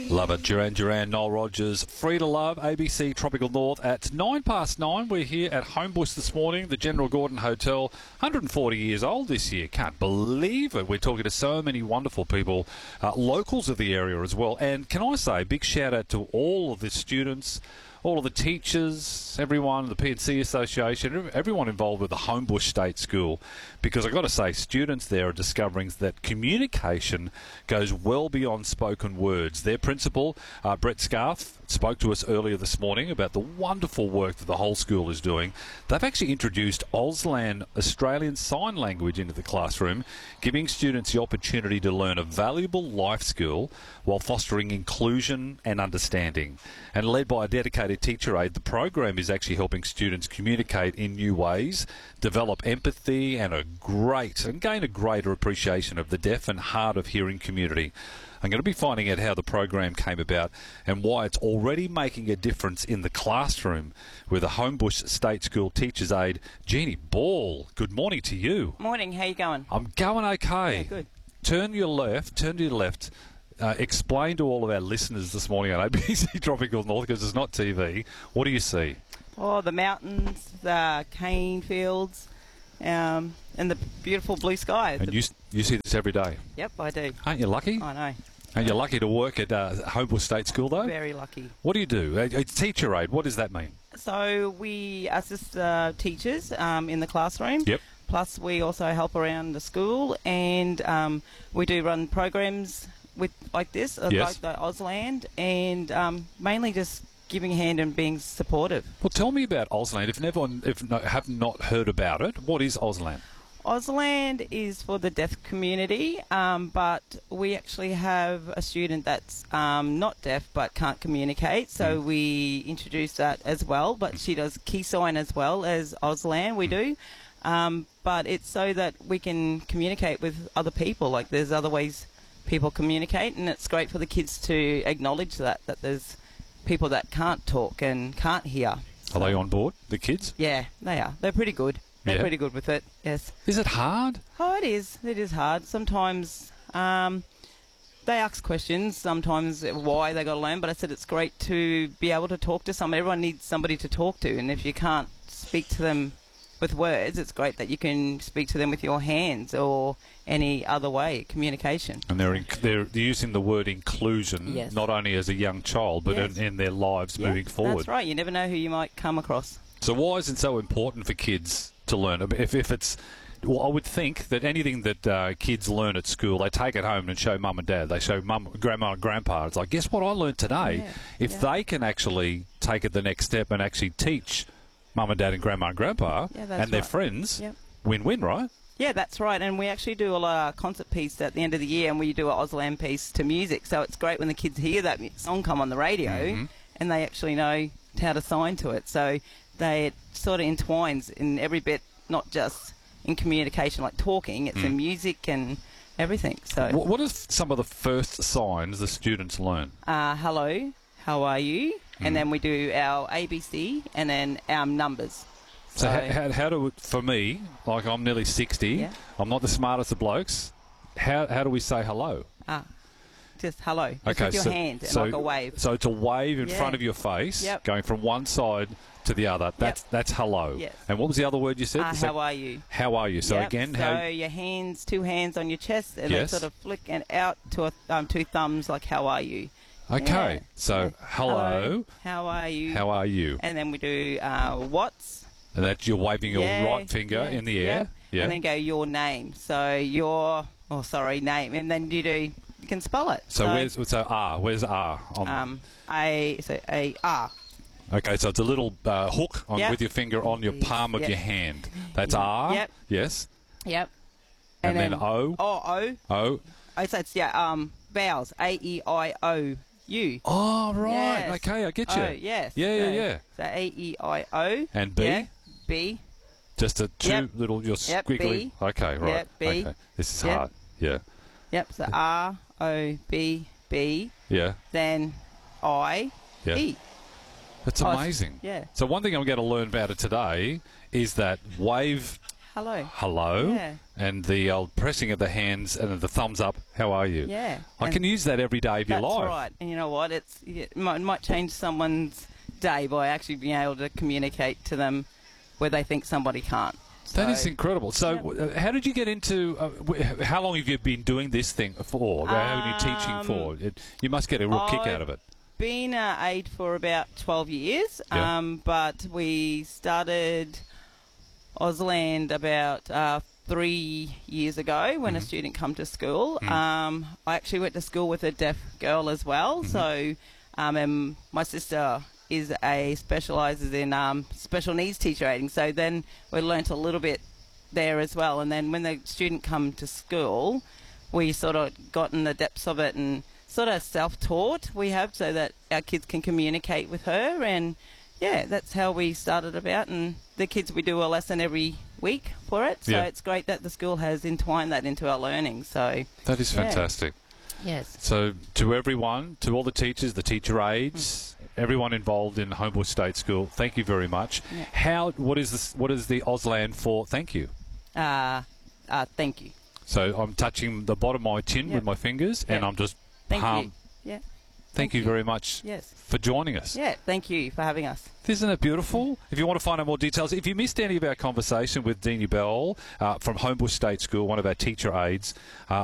Love it. Duran, Noel Rogers, Free to Love, ABC Tropical North at 9:09. We're here at Homebush this morning, the General Gordon Hotel, 140 years old this year. Can't believe it. We're talking to so many wonderful people, locals of the area as well. And can I say, big shout out to all of the students, all of the teachers, everyone, the P&C Association, everyone involved with the Homebush State School, because I've got to say, students there are discovering that communication goes well beyond spoken words. Their principal, Brett Scarth, spoke to us earlier this morning about the wonderful work that the whole school is doing. They've actually introduced Auslan Australian Sign Language into the classroom, giving students the opportunity to learn a valuable life skill while fostering inclusion and understanding. And led by a dedicated teacher aide, the program is actually helping students communicate in new ways, develop empathy and gain a greater appreciation of the deaf and hard of hearing community. I'm going to be finding out how the program came about and why it's already making a difference in the classroom with a Homebush State School teacher's aide, Jeannie Ball. Good morning to you. Morning, how you going? I'm going okay. Yeah, good. Turn to your left. Explain to all of our listeners this morning on ABC Tropical North, because it's not TV. What do you see? Oh, the mountains, the cane fields, and the beautiful blue sky. And you see this every day? Yep, I do. Aren't you lucky? I know. And you're lucky to work at Homebush State School, though? Very lucky. What do you do? A teacher aide, what does that mean? So we assist teachers in the classroom. Yep. Plus we also help around the school, and we do run programs like this, Yes. like the Auslan, and mainly just giving a hand and being supportive. Well, tell me about Auslan. If have not heard about it, what is Auslan? Auslan is for the deaf community, but we actually have a student that's not deaf but can't communicate, so we introduce that as well, but she does key sign as well as Auslan, we do. But it's so that we can communicate with other people, like there's other ways people communicate, and it's great for the kids to acknowledge that there's people that can't talk and can't hear. Are they on board, the kids? Yeah, they are. They're pretty good. They're Yeah. pretty good with it, yes. Is it hard? Oh, it is. It is hard. Sometimes they ask questions, sometimes why they got to learn, but I said it's great to be able to talk to someone. Everyone needs somebody to talk to, and if you can't speak to them with words, it's great that you can speak to them with your hands or any other way, communication. And they're using the word inclusion, Yes. not only as a young child, but Yes. in their lives moving forward. That's right. You never know who you might come across. So why is it so important for kids to learn? If it's, well, I would think that anything that kids learn at school, they take it home and show mum and dad. They show mum, grandma and grandpa. It's like, guess what I learned today? Yeah, If yeah. they can actually take it the next step and actually teach mum and dad and grandma and grandpa Yeah, that's and their right. friends, Yep. win-win, right? Yeah, that's right. And we actually do a concert piece at the end of the year, and we do an Auslan piece to music. So it's great when the kids hear that song come on the radio and they actually know how to sign to it. So it sort of entwines in every bit, not just in communication like talking, it's in music and everything. So What are some of the first signs the students learn? hello, how are you? And then we do our ABC and then our numbers. So how do for me, like I'm nearly 60, Yeah. I'm not the smartest of blokes. How do we say hello? Just hello, just with your hand and like a wave. So to wave in Yeah. front of your face, Yep. going from one side to the other, that's hello. Yes. And what was the other word you said? How are you? How are you? So Yep. again, so your hands, two hands on your chest, and Yes. they sort of flick and out to two thumbs, like how are you? okay. Yeah. So hello, how are you? how are you? And then we do what's. And that's you're waving your Yeah, right finger yeah, in the air. yep. Yeah. And then go your name. So name, and then you can spell it. Where's R? Where's R? R. Okay, so it's a little hook Yep. with your finger on your palm of Yep. your hand. That's R. Yep. Yes. Yep. And then O. O. O. So it's vowels. A-E-I-O-U. Oh, right. Yes. Okay, I get you. Oh, yes. Yeah. So A-E-I-O. And B? Yeah. B. Just a two Yep. little, your Yep, squiggly. B. Okay, right. Yep, B. Okay. This is Yep. hard. Yeah. Yep. So R-O-B-B. Yeah. Then I. Yeah. E. That's Oh, amazing. yeah. So one thing I'm going to learn about it today is that wave Hello. hello, Yeah. and the old pressing of the hands and the thumbs up. How are you? Yeah. I can use that every day of your life. That's right. And you know what? It might change someone's day by actually being able to communicate to them where they think somebody can't. That is incredible. So, how did you get into? How long have you been doing this thing for? How are you teaching for? You must get a real kick out of it. Been an aide for about 12 years, but we started Ausland about 3 years ago when a student come to school. I actually went to school with a deaf girl as well, so and my sister specialises in special needs teacher aiding, so then we learnt a little bit there as well, and then when the student come to school we sort of got in the depths of it and sort of self-taught we have so that our kids can communicate with her, and that's how we started about, and the kids, we do a lesson every week for it, so it's great that the school has entwined that into our learning. So that is fantastic. Yes. So to everyone, to all the teachers, the teacher aides, everyone involved in Homebush State School, thank you very much. What is the Ausland for thank you? Thank you. So I'm touching the bottom of my chin with my fingers, and I'm just thank you. Yeah. Thank you very much for joining us. Yeah, thank you for having us. Isn't it beautiful? If you want to find out more details, if you missed any of our conversation with Deanie Bell from Homebush State School, one of our teacher aides,